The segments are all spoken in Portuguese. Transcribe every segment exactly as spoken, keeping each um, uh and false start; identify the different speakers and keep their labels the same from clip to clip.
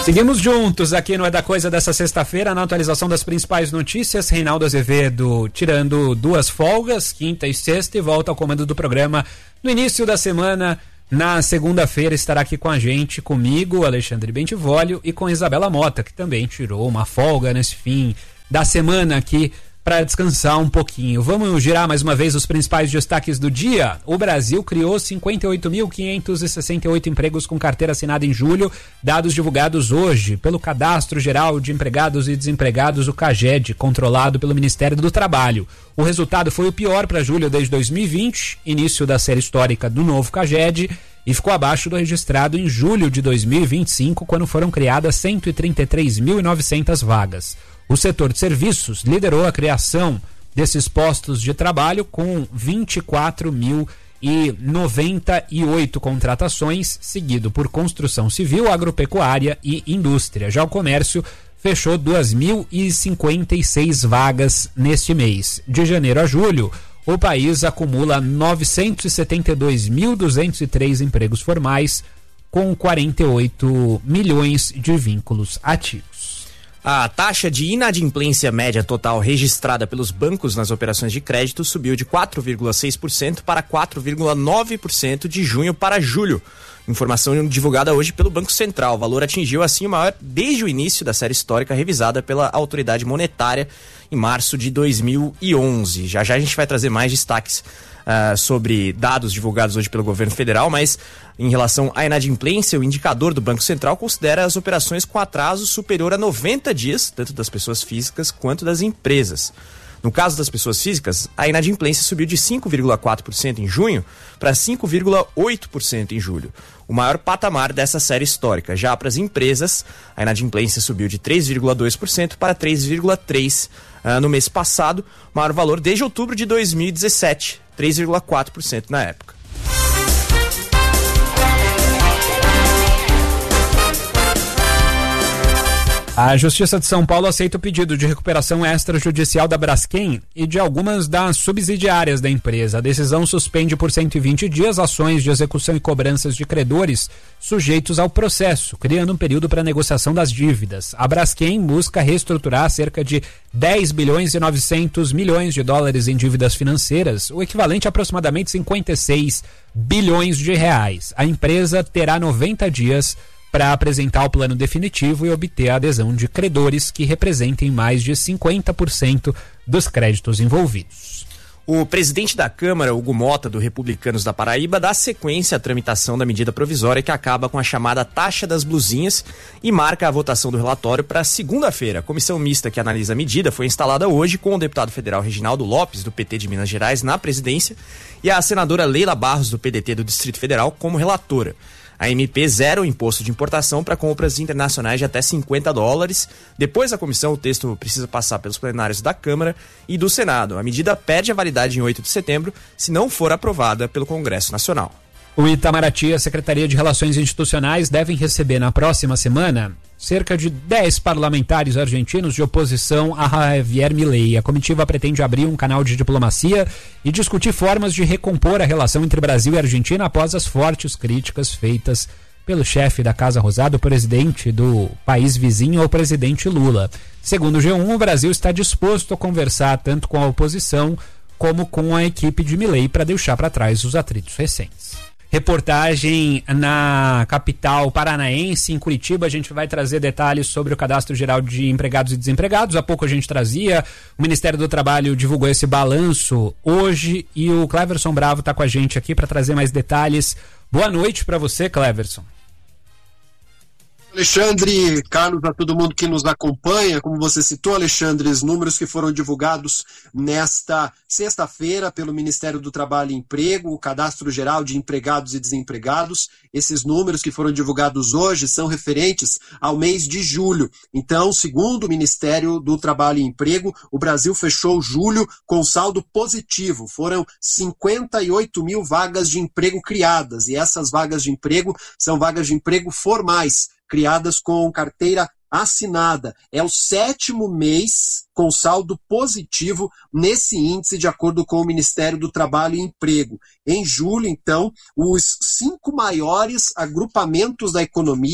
Speaker 1: Seguimos juntos aqui no É da Coisa dessa sexta-feira, na atualização das principais notícias. Reinaldo Azevedo tirando duas folgas, quinta e sexta, e volta ao comando do programa no início da semana. Na segunda-feira estará aqui com a gente, comigo, Alexandre Bentivolio, e com Isabela Mota, que também tirou uma folga nesse fim da semana aqui para descansar um pouquinho. Vamos girar mais uma vez os principais destaques do dia. O Brasil criou cinquenta e oito mil quinhentos e sessenta e oito empregos com carteira assinada em julho, dados divulgados hoje pelo Cadastro Geral de Empregados e Desempregados, o CAGED, controlado pelo Ministério do Trabalho. O resultado foi o pior para julho desde dois mil e vinte, início da série histórica do novo CAGED, e ficou abaixo do registrado em julho de dois mil e vinte e cinco, quando foram criadas cento e trinta e três mil e novecentas vagas. O setor de serviços liderou a criação desses postos de trabalho com vinte e quatro mil e noventa e oito contratações, seguido por construção civil, agropecuária e indústria. Já o comércio fechou duas mil e cinquenta e seis vagas neste mês. De janeiro a julho, o país acumula novecentos e setenta e dois mil duzentos e três empregos formais, com quarenta e oito milhões de vínculos ativos.
Speaker 2: A taxa de inadimplência média total registrada pelos bancos nas operações de crédito subiu de quatro vírgula seis por cento para quatro vírgula nove por cento de junho para julho. Informação divulgada hoje pelo Banco Central. O valor atingiu assim o maior desde o início da série histórica revisada pela autoridade monetária em março de dois mil e onze. Já já a gente vai trazer mais destaques uh, sobre dados divulgados hoje pelo governo federal, mas em relação à inadimplência, o indicador do Banco Central considera as operações com atraso superior a noventa dias, tanto das pessoas físicas quanto das empresas. No caso das pessoas físicas, a inadimplência subiu de cinco vírgula quatro por cento em junho para cinco vírgula oito por cento em julho, o maior patamar dessa série histórica. Já para as empresas, a inadimplência subiu de três vírgula dois por cento para três vírgula três por cento uh, no mês passado, maior valor desde outubro de dois mil e dezessete, três vírgula quatro por cento na época.
Speaker 1: A Justiça de São Paulo aceita o pedido de recuperação extrajudicial da Braskem e de algumas das subsidiárias da empresa. A decisão suspende por cento e vinte dias ações de execução e cobranças de credores sujeitos ao processo, criando um período para negociação das dívidas. A Braskem busca reestruturar cerca de dez bilhões e novecentos milhões de dólares em dívidas financeiras, o equivalente a aproximadamente cinquenta e seis bilhões de reais. A empresa terá noventa dias para apresentar o plano definitivo e obter a adesão de credores que representem mais de cinquenta por cento dos créditos envolvidos.
Speaker 2: O presidente da Câmara, Hugo Mota, do Republicanos da Paraíba, dá sequência à tramitação da medida provisória que acaba com a chamada taxa das blusinhas e marca a votação do relatório para segunda-feira. A comissão mista que analisa a medida foi instalada hoje com o deputado federal Reginaldo Lopes, do P T de Minas Gerais, na presidência, e a senadora Leila Barros, do P D T do Distrito Federal, como relatora. A M P zera o imposto de importação para compras internacionais de até cinquenta dólares. Depois da comissão, o texto precisa passar pelos plenários da Câmara e do Senado. A medida perde a validade em oito de setembro, se não for aprovada pelo Congresso Nacional.
Speaker 1: O Itamaraty e a Secretaria de Relações Institucionais devem receber na próxima semana cerca de dez parlamentares argentinos de oposição a Javier Milei. A comitiva pretende abrir um canal de diplomacia e discutir formas de recompor a relação entre Brasil e Argentina após as fortes críticas feitas pelo chefe da Casa Rosada, o presidente do país vizinho, o presidente Lula. Segundo o G um, o Brasil está disposto a conversar tanto com a oposição como com a equipe de Milei para deixar para trás os atritos recentes. Reportagem na capital paranaense, em Curitiba. A gente vai trazer detalhes sobre o Cadastro Geral de Empregados e Desempregados. Há pouco a gente trazia, o Ministério do Trabalho divulgou esse balanço hoje e o Cleverson Bravo está com a gente aqui para trazer mais detalhes. Boa noite para você, Cleverson.
Speaker 3: Alexandre, Carlos, a todo mundo que nos acompanha, como você citou, Alexandre, os números que foram divulgados nesta sexta-feira pelo Ministério do Trabalho e Emprego, o Cadastro Geral de Empregados e Desempregados. Esses números que foram divulgados hoje são referentes ao mês de julho. Então, segundo o Ministério do Trabalho e Emprego, o Brasil fechou julho com saldo positivo. Foram cinquenta e oito mil vagas de emprego criadas, e essas vagas de emprego são vagas de emprego formais, criadas com carteira assinada. É o sétimo mês com saldo positivo nesse índice, de acordo com o Ministério do Trabalho e Emprego. Em julho, então, os cinco maiores agrupamentos da economia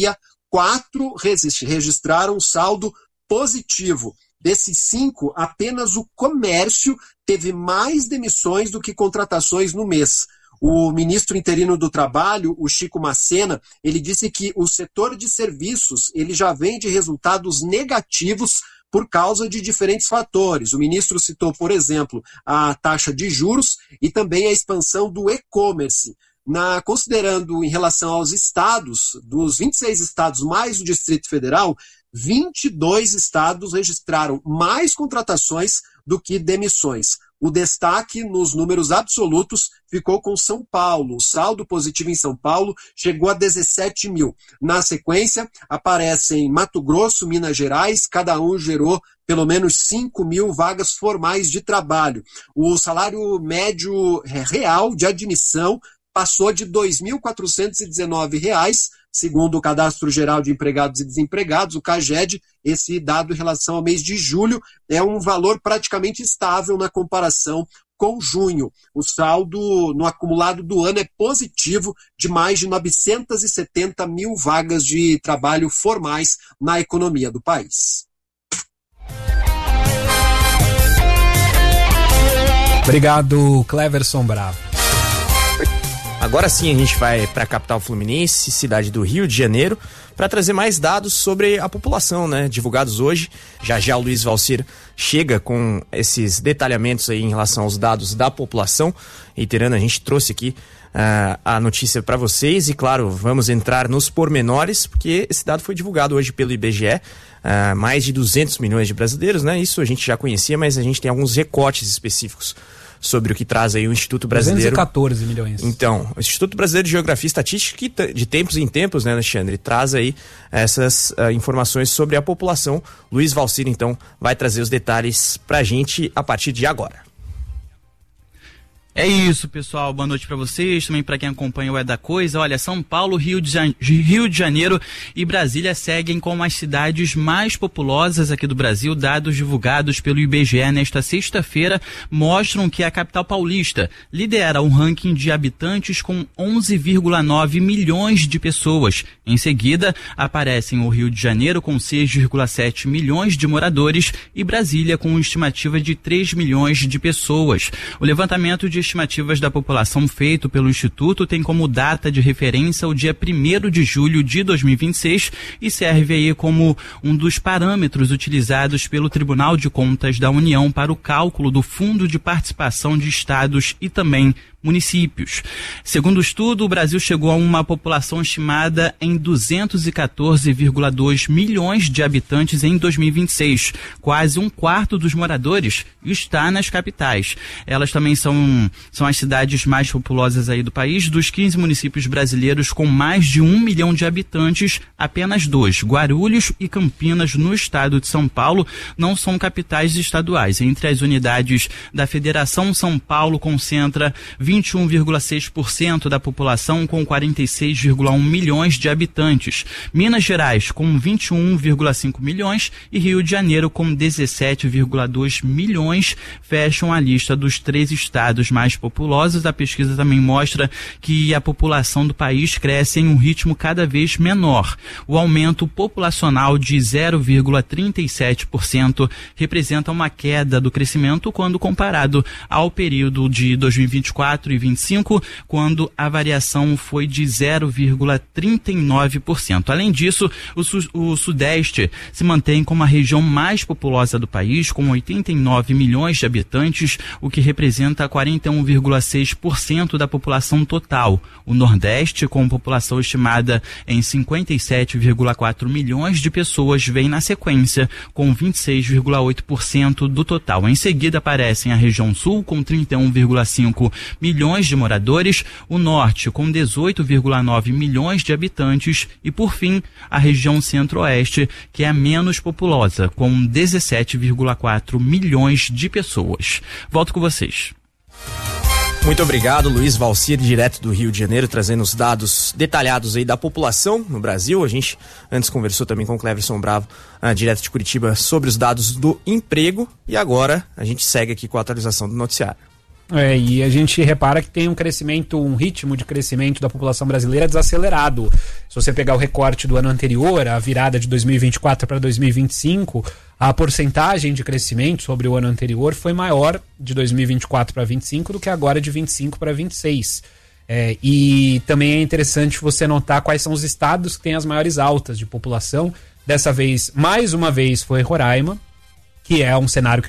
Speaker 3: quatro registraram saldo positivo. Desses cinco, apenas o comércio teve mais demissões do que contratações no mês. O ministro interino do Trabalho, o Chico Macena, ele disse que o setor de serviços ele já vem de resultados negativos por causa de diferentes fatores. O ministro citou, por exemplo, a taxa de juros e também a expansão do e-commerce. Na, considerando em relação aos estados, dos vinte e seis estados mais o Distrito Federal, vinte e dois estados registraram mais contratações do que demissões. O destaque nos números absolutos ficou com São Paulo. O saldo positivo em São Paulo chegou a dezessete mil. Na sequência, aparecem Mato Grosso, Minas Gerais, cada um gerou pelo menos cinco mil vagas formais de trabalho. O salário médio real de admissão passou de dois mil quatrocentos e dezenove reais, segundo o Cadastro Geral de Empregados e Desempregados, o CAGED. Esse dado em relação ao mês de julho é um valor praticamente estável na comparação com junho. O saldo no acumulado do ano é positivo, de mais de novecentos e setenta mil vagas de trabalho formais na economia do país.
Speaker 1: Obrigado, Cleverson Bravo.
Speaker 2: Agora sim a gente vai para a capital fluminense, cidade do Rio de Janeiro, para trazer mais dados sobre a população, né, divulgados hoje. Já já o Luiz Valcir chega com esses detalhamentos aí em relação aos dados da população. Reiterando, a gente trouxe aqui uh, a notícia para vocês e, claro, vamos entrar nos pormenores, porque esse dado foi divulgado hoje pelo I B G E. Uh, mais de duzentos milhões de brasileiros, né? Isso a gente já conhecia, mas a gente tem alguns recortes específicos sobre o que traz aí o Instituto Brasileiro.
Speaker 1: duzentos e quatorze milhões.
Speaker 2: Então, o Instituto Brasileiro de Geografia e Estatística, que de tempos em tempos, né, Alexandre, traz aí essas uh, informações sobre a população. Luiz Valcir, então, vai trazer os detalhes pra gente a partir de agora.
Speaker 4: É isso, pessoal. Boa noite para vocês, também para quem acompanha o É da Coisa. Olha, São Paulo, Rio de, Jane... Rio de Janeiro e Brasília seguem como as cidades mais populosas aqui do Brasil. Dados divulgados pelo I B G E nesta sexta-feira mostram que a capital paulista lidera o ranking de habitantes com onze vírgula nove milhões de pessoas. Em seguida, aparecem o Rio de Janeiro com seis vírgula sete milhões de moradores e Brasília com uma estimativa de três milhões de pessoas. O levantamento de estimativas da população feito pelo Instituto tem como data de referência o dia primeiro de julho de dois mil e vinte e seis e serve aí como um dos parâmetros utilizados pelo Tribunal de Contas da União para o cálculo do Fundo de Participação de Estados e também municípios. Segundo o estudo, o Brasil chegou a uma população estimada em duzentos e quatorze vírgula dois milhões de habitantes em dois mil e vinte e seis. Quase um quarto dos moradores está nas capitais. Elas também são, são as cidades mais populosas aí do país. Dos quinze municípios brasileiros com mais de um milhão de habitantes, apenas dois, Guarulhos e Campinas, no estado de São Paulo, não são capitais estaduais. Entre as unidades da Federação, São Paulo concentra vinte e um vírgula seis por cento da população com quarenta e seis vírgula um milhões de habitantes. Minas Gerais com vinte e um vírgula cinco milhões e Rio de Janeiro com dezessete vírgula dois milhões fecham a lista dos três estados mais populosos. A pesquisa também mostra que a população do país cresce em um ritmo cada vez menor. O aumento populacional de zero vírgula trinta e sete por cento representa uma queda do crescimento quando comparado ao período de dois mil e vinte e quatro e vinte e cinco, quando a variação foi de zero vírgula trinta e nove por cento. Além disso, o, su- o Sudeste se mantém como a região mais populosa do país, com oitenta e nove milhões de habitantes, o que representa quarenta e um vírgula seis por cento da população total. O Nordeste, com população estimada em cinquenta e sete vírgula quatro milhões de pessoas, vem na sequência, com vinte e seis vírgula oito por cento do total. Em seguida aparecem a região Sul, com trinta e um vírgula cinco milhões de moradores, o Norte com dezoito vírgula nove milhões de habitantes e, por fim, a região Centro-Oeste, que é a menos populosa, com dezessete vírgula quatro milhões de pessoas. Volto com vocês.
Speaker 2: Muito obrigado, Luiz Valcir, direto do Rio de Janeiro, trazendo os dados detalhados aí da população no Brasil. A gente antes conversou também com o Cleverson Bravo, uh, direto de Curitiba, sobre os dados do emprego. E agora a gente segue aqui com a atualização do noticiário.
Speaker 1: É, e a gente repara que tem um crescimento, um ritmo de crescimento da população brasileira desacelerado. Se você pegar o recorte do ano anterior, a virada de dois mil e vinte e quatro para dois mil e vinte e cinco, a porcentagem de crescimento sobre o ano anterior foi maior de dois mil e vinte e quatro para vinte e cinco do que agora de vinte e cinco para vinte e seis. É, e também é interessante você notar quais são os estados que têm as maiores altas de população. Dessa vez, mais uma vez, foi Roraima, que é um cenário que